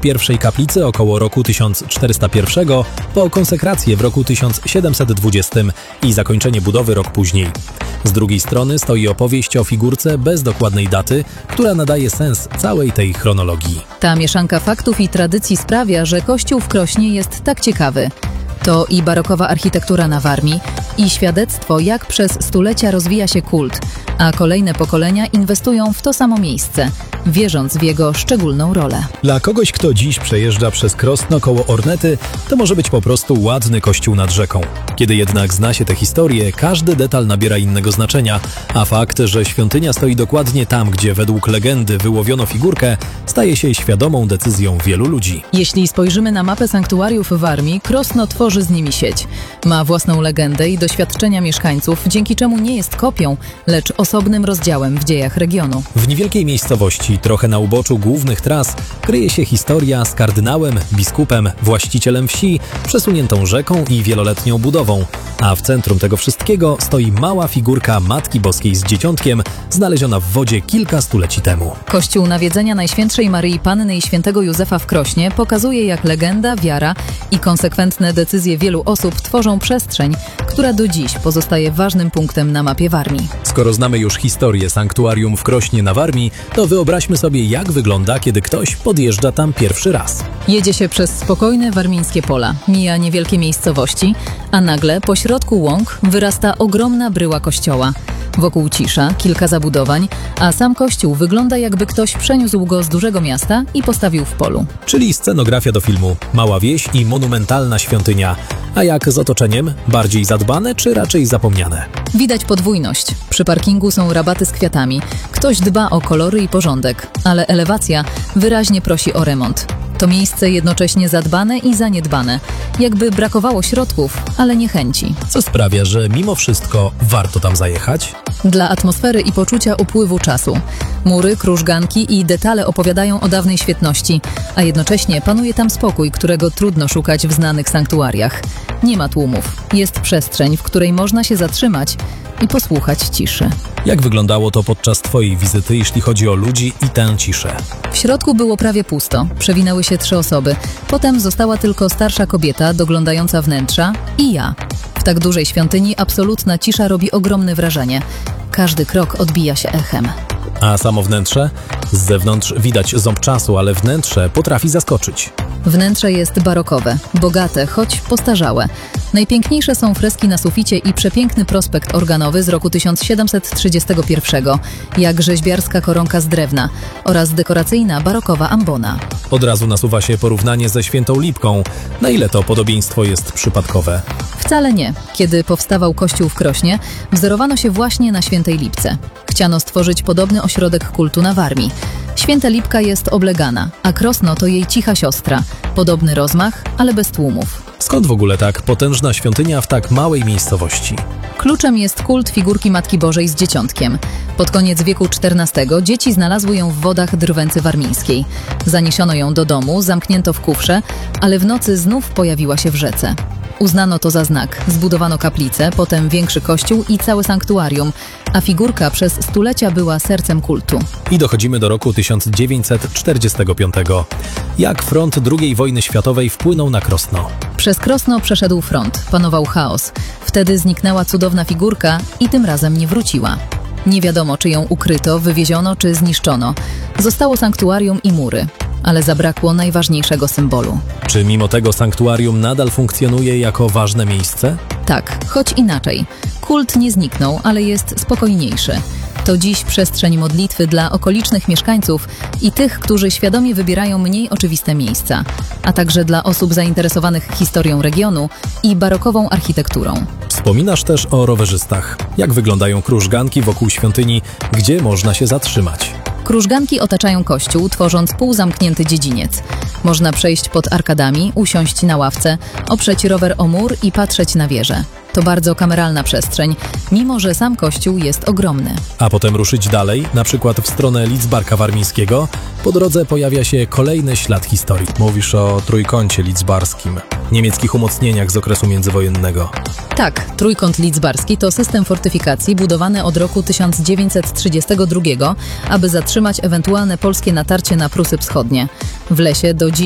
pierwszej kaplicy około roku 1401 po konsekrację w roku 1720 i zakończenie budowy rok później. Z drugiej strony stoi opowieść o figurce bez dokładnej daty, która nadaje sens całej tej chronologii. Ta mieszanka faktów i tradycji sprawia, że kościół w Krośnie jest tak ciekawy. To i barokowa architektura na Warmii, i świadectwo, jak przez stulecia rozwija się kult, a kolejne pokolenia inwestują w to samo miejsce, wierząc w jego szczególną rolę. Dla kogoś, kto dziś przejeżdża przez Krosno koło Ornety, to może być po prostu ładny kościół nad rzeką. Kiedy jednak zna się tę historię, każdy detal nabiera innego znaczenia, a fakt, że świątynia stoi dokładnie tam, gdzie według legendy wyłowiono figurkę, staje się świadomą decyzją wielu ludzi. Jeśli spojrzymy na mapę sanktuariów Warmii, Krosno tworzy z nimi sieć. Ma własną legendę i doświadczenia mieszkańców, dzięki czemu nie jest kopią, lecz osobnym rozdziałem w dziejach regionu. W niewielkiej miejscowości, trochę na uboczu głównych tras, kryje się historia z kardynałem, biskupem, właścicielem wsi, przesuniętą rzeką i wieloletnią budową, a w centrum tego wszystkiego stoi mała figurka Matki Boskiej z Dzieciątkiem, znaleziona w wodzie kilka stuleci temu. Kościół Nawiedzenia Najświętszej Maryi Panny i Świętego Józefa w Krośnie pokazuje, jak legenda, wiara i konsekwentne decyzje wielu osób tworzą przestrzeń, która do dziś pozostaje ważnym punktem na mapie Warmii. Skoro znamy już historię sanktuarium w Krośnie na Warmii, to wyobraźmy sobie, jak wygląda, kiedy ktoś podjeżdża tam pierwszy raz. Jedzie się przez spokojne warmińskie pola, mija niewielkie miejscowości, a nagle pośrodku łąk wyrasta ogromna bryła kościoła. Wokół cisza, kilka zabudowań, a sam kościół wygląda, jakby ktoś przeniósł go z dużego miasta i postawił w polu. Czyli scenografia do filmu. Mała wieś i monumentalna świątynia. A jak z otoczeniem? Bardziej zadbane czy raczej zapomniane? Widać podwójność. Przy parkingu są rabaty z kwiatami. Ktoś dba o kolory i porządek, ale elewacja wyraźnie prosi o remont. To miejsce jednocześnie zadbane i zaniedbane. Jakby brakowało środków, ale nie chęci. Co sprawia, że mimo wszystko warto tam zajechać? Dla atmosfery i poczucia upływu czasu. Mury, krużganki i detale opowiadają o dawnej świetności, a jednocześnie panuje tam spokój, którego trudno szukać w znanych sanktuariach. Nie ma tłumów. Jest przestrzeń, w której można się zatrzymać i posłuchać ciszy. Jak wyglądało to podczas Twojej wizyty, jeśli chodzi o ludzi i tę ciszę? W środku było prawie pusto. Przewinęły się 3 osoby. Potem została tylko starsza kobieta doglądająca wnętrza i ja. W tak dużej świątyni absolutna cisza robi ogromne wrażenie. Każdy krok odbija się echem. A samo wnętrze? Z zewnątrz widać ząb czasu, ale wnętrze potrafi zaskoczyć. Wnętrze jest barokowe, bogate, choć postarzałe. Najpiękniejsze są freski na suficie i przepiękny prospekt organowy z roku 1731, jak rzeźbiarska koronka z drewna oraz dekoracyjna barokowa ambona. Od razu nasuwa się porównanie ze Świętą Lipką. Na ile to podobieństwo jest przypadkowe? Wcale nie. Kiedy powstawał kościół w Krośnie, wzorowano się właśnie na Świętej Lipce. Chciano stworzyć podobny ośrodek kultu na Warmii. Święta Lipka jest oblegana, a Krosno to jej cicha siostra. Podobny rozmach, ale bez tłumów. Skąd w ogóle tak potężna świątynia w tak małej miejscowości? Kluczem jest kult figurki Matki Bożej z Dzieciątkiem. Pod koniec wieku XIV dzieci znalazły ją w wodach Drwęcy Warmińskiej. Zaniesiono ją do domu, zamknięto w kufrze, ale w nocy znów pojawiła się w rzece. Uznano to za znak. Zbudowano kaplicę, potem większy kościół i całe sanktuarium, a figurka przez stulecia była sercem kultu. I dochodzimy do roku 1945. Jak front II wojny światowej wpłynął na Krosno? Przez Krosno przeszedł front, panował chaos. Wtedy zniknęła cudowna figurka i tym razem nie wróciła. Nie wiadomo, czy ją ukryto, wywieziono czy zniszczono. Zostało sanktuarium i mury, ale zabrakło najważniejszego symbolu. Czy mimo tego sanktuarium nadal funkcjonuje jako ważne miejsce? Tak, choć inaczej. Kult nie zniknął, ale jest spokojniejszy. To dziś przestrzeń modlitwy dla okolicznych mieszkańców i tych, którzy świadomie wybierają mniej oczywiste miejsca, a także dla osób zainteresowanych historią regionu i barokową architekturą. Wspominasz też o rowerzystach. Jak wyglądają krużganki wokół świątyni, gdzie można się zatrzymać? Krużganki otaczają kościół, tworząc półzamknięty dziedziniec. Można przejść pod arkadami, usiąść na ławce, oprzeć rower o mur i patrzeć na wieżę. To bardzo kameralna przestrzeń, mimo że sam kościół jest ogromny. A potem ruszyć dalej, na przykład w stronę Lidzbarka Warmińskiego. Po drodze pojawia się kolejny ślad historii. Mówisz o Trójkącie Lidzbarskim, niemieckich umocnieniach z okresu międzywojennego. Tak, Trójkąt Lidzbarski to system fortyfikacji budowany od roku 1932, aby zatrzymać ewentualne polskie natarcie na Prusy Wschodnie. W lesie do dziś